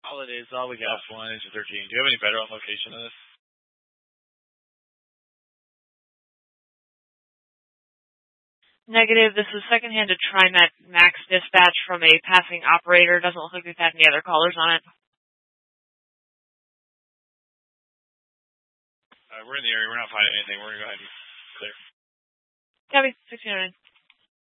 All it is, all we got for 1 is 13. Do you have any better on location of this? Negative. This is second-handed TriMet Max dispatch from a passing operator. Doesn't look like we've had any other callers on it. We're in the area. We're not finding anything. We're going to go ahead and clear. Copy. 1609.